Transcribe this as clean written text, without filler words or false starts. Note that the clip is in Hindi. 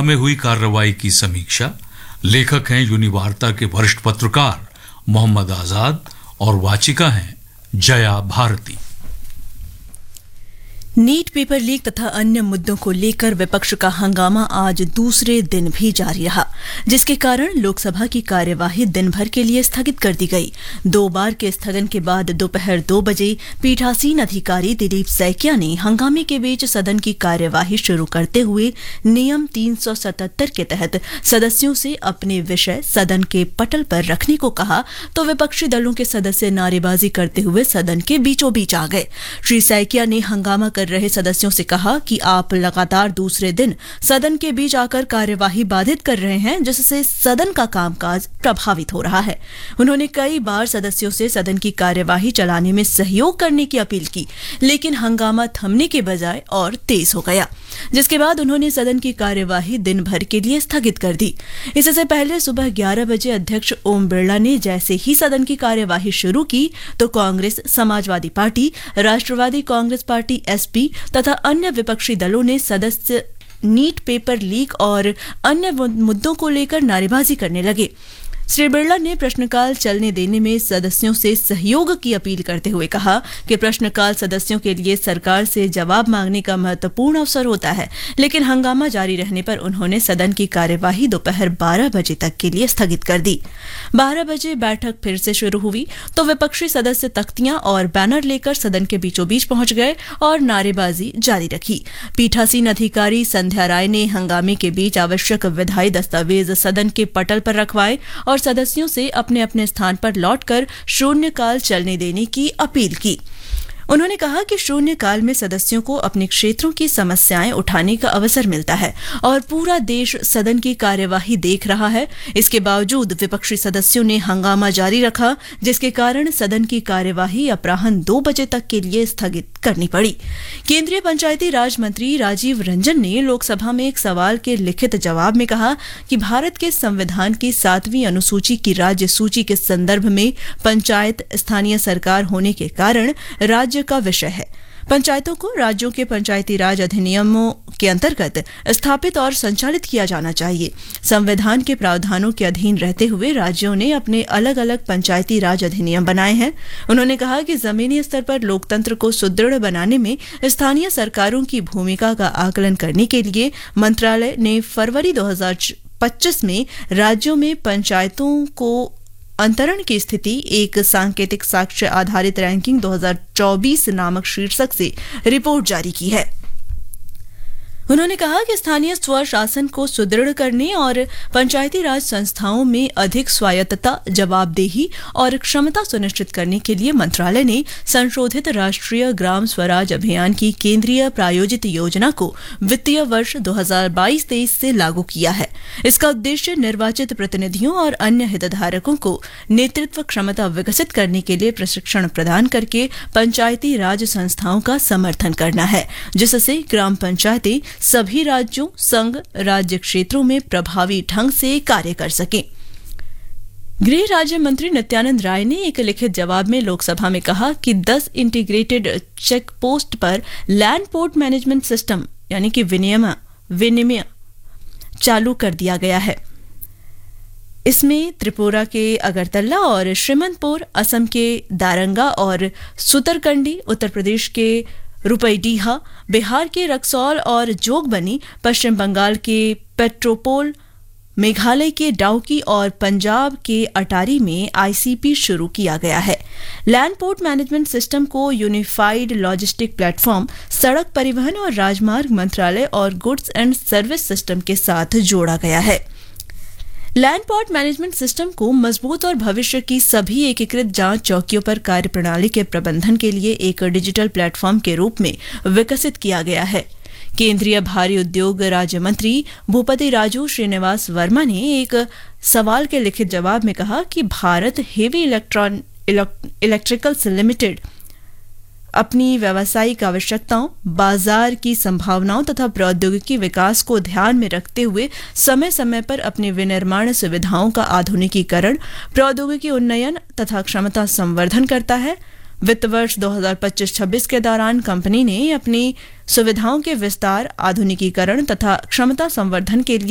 लोकसभा में हुई कार्रवाई की समीक्षा। लेखक हैं यूनिवार्ता के वरिष्ठ पत्रकार मोहम्मद आजाद और वाचिका हैं Jaya Bharti. NEET paper leak तथा अन्य मुद्दों को लेकर विपक्ष का हंगामा आज दूसरे दिन भी जारी रहा, जिसके कारण लोकसभा की कार्यवाही दिन भर के लिए स्थगित कर दी गई। 2 बार के स्थगन के बाद दोपहर 2 बजे पीठासीन अधिकारी दिलीप सैकिया ने हंगामे के बीच सदन की कार्यवाही शुरू करते हुए नियम 377 के तहत सदस्यों से अपने विषय सदन के पटल पर रखने को कहा, तो विपक्षी दलों के सदस्य नारेबाजी करते हुए सदन के बीचों बीच आ गए। श्री सैकिया ने हंगामा कर रहे सदस्यों से कहा कि आप लगातार दूसरे दिन सदन के बीच आकर कार्यवाही बाधित कर रहे हैं, जिससे सदन का कामकाज प्रभावित हो रहा है। उन्होंने कई बार सदस्यों से सदन की कार्यवाही चलाने में सहयोग करने की अपील की, लेकिन हंगामा थमने के बजाय और तेज हो गया, जिसके बाद उन्होंने सदन की कार्यवाही दिन भर के लिए स्थगित कर दी। इससे पहले सुबह 11 बजे अध्यक्ष ओम बिरला ने जैसे ही सदन की कार्यवाही शुरू की, तो कांग्रेस, समाजवादी पार्टी, राष्ट्रवादी कांग्रेस पार्टी एसपी तथा अन्य विपक्षी दलों ने सदस्य नीट पेपर लीक और अन्य मुद्दों को लेकर नारेबाजी करने लगे। श्री बिरला ने प्रश्नकाल चलने देने में सदस्यों से सहयोग की अपील करते हुए कहा कि प्रश्नकाल सदस्यों के लिए सरकार से जवाब मांगने का महत्वपूर्ण अवसर होता है, लेकिन हंगामा जारी रहने पर उन्होंने सदन की कार्यवाही दोपहर 12 बजे तक के लिए स्थगित कर दी। 12 बजे बैठक फिर से शुरू हुई तो विपक्षी सदस्य तख्तियां और बैनर लेकर सदन के बीचों बीच पहुंच गए और नारेबाजी जारी रखी। पीठासीन अधिकारी संध्या राय ने हंगामे के बीच आवश्यक विधायी दस्तावेज सदन के पटल पर रखवाए और सदस्यों से अपने अपने स्थान पर लौटकर शून्यकाल चलने देने की अपील की। उन्होंने कहा कि शून्यकाल में सदस्यों को अपने क्षेत्रों की समस्याएं उठाने का अवसर मिलता है और पूरा देश सदन की कार्यवाही देख रहा है। इसके बावजूद विपक्षी सदस्यों ने हंगामा जारी रखा, जिसके कारण सदन की कार्यवाही अपराह्न 2 बजे तक के लिए स्थगित करनी पड़ी। केंद्रीय पंचायती राज मंत्री राजीव रंजन ने लोकसभा में एक सवाल के लिखित जवाब में कहा कि भारत के संविधान की 7वीं अनुसूची की राज्य सूची के संदर्भ में पंचायत स्थानीय सरकार होने के कारण राज्य का विषय है। पंचायतों को राज्यों के पंचायती राज अधिनियमों के अंतर्गत स्थापित और संचालित किया जाना चाहिए। संविधान के प्रावधानों के अधीन रहते हुए राज्यों ने अपने अलग अलग पंचायती राज अधिनियम बनाए हैं। उन्होंने कहा कि जमीनी स्तर पर लोकतंत्र को सुदृढ़ बनाने में स्थानीय सरकारों की भूमिका का आकलन करने के लिए मंत्रालय ने फरवरी 2025 में राज्यों में पंचायतों को अंतरण की स्थिति एक सांकेतिक साक्ष्य आधारित रैंकिंग 2024 नामक शीर्षक से रिपोर्ट जारी की है। उन्होंने कहा कि स्थानीय स्वशासन को सुदृढ़ करने और पंचायती राज संस्थाओं में अधिक स्वायत्तता, जवाबदेही और क्षमता सुनिश्चित करने के लिए मंत्रालय ने संशोधित राष्ट्रीय ग्राम स्वराज अभियान की केंद्रीय प्रायोजित योजना को वित्तीय वर्ष 2022-23 से लागू किया है। इसका उद्देश्य निर्वाचित प्रतिनिधियों और अन्य हितधारकों को नेतृत्व क्षमता विकसित करने के लिए प्रशिक्षण प्रदान करके पंचायती राज संस्थाओं का समर्थन करना है, जिससे ग्राम पंचायतें सभी राज्यों, संघ, राज्य क्षेत्रों में प्रभावी ढंग से कार्य कर सकें। गृह राज्य मंत्री नित्यानंद राय ने एक लिखित जवाब में लोकसभा में कहा कि 10 इंटीग्रेटेड चेक पोस्ट पर लैंड पोर्ट मैनेजमेंट सिस्टम यानी कि विनिमय चालू कर दिया गया है। इसमें त्रिपुरा के अगरतला और श्रीमंतपुर, असम के दारंगा और सुतरकंडी, उत्तर प्रदेश के रुपईडीहा, बिहार के रक्सौल और जोगबनी, पश्चिम बंगाल के पेट्रोपोल, मेघालय के डाउकी और पंजाब के अटारी में आईसीपी शुरू किया गया है। लैंड पोर्ट मैनेजमेंट सिस्टम को यूनिफाइड लॉजिस्टिक प्लेटफॉर्म, सड़क परिवहन और राजमार्ग मंत्रालय और गुड्स एंड सर्विस सिस्टम के साथ जोड़ा गया है। लैंड पोर्ट मैनेजमेंट सिस्टम को मजबूत और भविष्य की सभी एकीकृत जांच चौकियों पर कार्यप्रणाली के प्रबंधन के लिए एक डिजिटल प्लेटफॉर्म के रूप में विकसित किया गया है। केंद्रीय भारी उद्योग राज्य मंत्री भूपति राजू श्रीनिवास वर्मा ने एक सवाल के लिखित जवाब में कहा कि भारत हेवी इलेक्ट्रिकल्स लिमिटेड अपनी व्यावसायिक आवश्यकताओं, बाजार की संभावनाओं तथा प्रौद्योगिकी विकास को ध्यान में रखते हुए समय समय पर अपनी विनिर्माण सुविधाओं का आधुनिकीकरण, प्रौद्योगिकी उन्नयन तथा क्षमता संवर्धन करता है। वित्त वर्ष 2025-26 के दौरान कंपनी ने अपनी सुविधाओं के विस्तार, आधुनिकीकरण तथा क्षमता संवर्धन के लिए